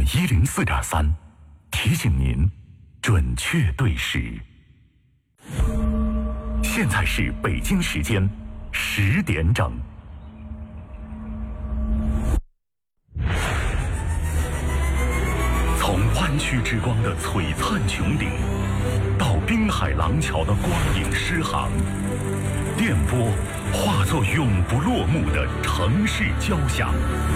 FM104.3，提醒您准确对时。现在是北京时间10点整。从湾区之光的璀璨穹顶，到滨海廊桥的光影诗行，电波化作永不落幕的城市交响。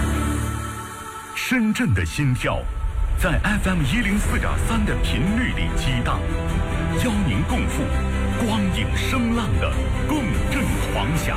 深圳的心跳在 FM104.3 的频率里激荡，邀您共赴光影声浪的共振狂想。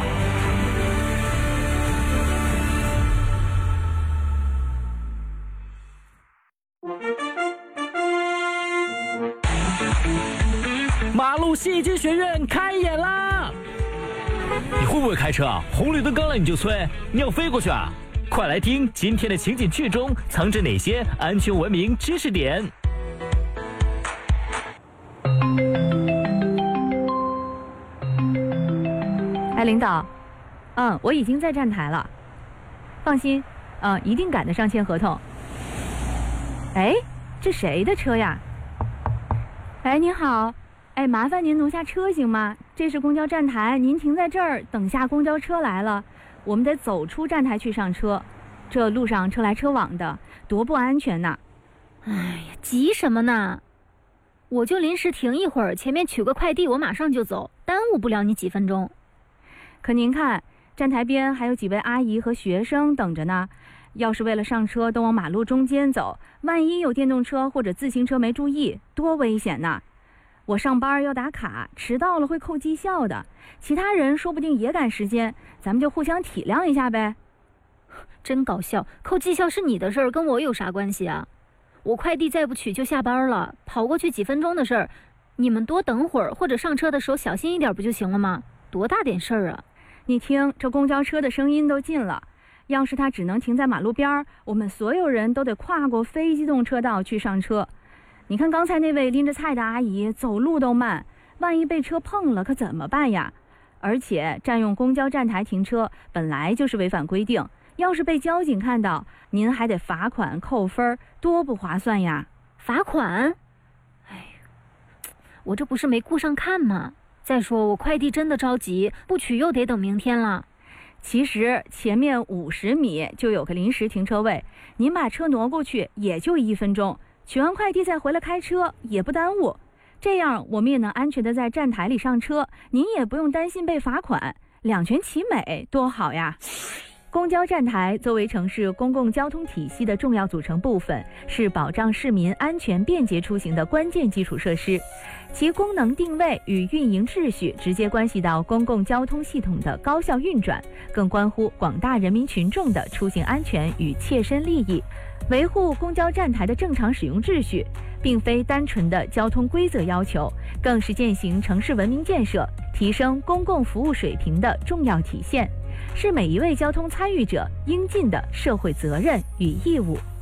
马路戏剧学院开演啦！你会不会开车啊？红绿灯刚来你就催，你要飞过去啊？快来听今天的情景剧中藏着哪些安全文明知识点。 哎，领导，我已经在站台了，放心，一定赶得上签合同。哎，这谁的车呀？哎，您好，哎，麻烦您挪下车行吗？这是公交站台，您停在这儿等下公交车来了，我们得走出站台去上车，这路上车来车往的，多不安全呐！ 哎呀，急什么呢？我就临时停一会儿，前面取个快递，我马上就走，耽误不了你几分钟。 可您看，站台边还有几位阿姨和学生等着呢。要是为了上车都往马路中间走，万一有电动车或者自行车没注意，多危险呐！我上班要打卡，迟到了会扣绩效的，其他人说不定也赶时间，咱们就互相体谅一下呗。 真搞笑，扣绩效是你的事儿，跟我有啥关系啊？我快递再不取就下班了，跑过去几分钟的事儿，你们多等会儿或者上车的时候小心一点不就行了吗？多大点事儿啊！ 你听，这公交车的声音都近了，要是它只能停在马路边，我们所有人都得跨过非机动车道去上车。你看刚才那位拎着菜的阿姨走路都慢，万一被车碰了可怎么办呀？而且占用公交站台停车本来就是违反规定，要是被交警看到，您还得罚款扣分，多不划算呀！ 罚款？哎，我这不是没顾上看吗？再说我快递真的着急，不取又得等明天了。 其实前面50米就有个临时停车位，您把车挪过去也就1分钟，取完快递再回来开车也不耽误。这样我们也能安全的在站台里上车，您也不用担心被罚款，两全其美，多好呀！公交站台作为城市公共交通体系的重要组成部分，是保障市民安全便捷出行的关键基础设施。其功能定位与运营秩序直接关系到公共交通系统的高效运转，更关乎广大人民群众的出行安全与切身利益。维护公交站台的正常使用秩序，并非单纯的交通规则要求，更是践行城市文明建设、提升公共服务水平的重要体现，是每一位交通参与者应尽的社会责任与义务。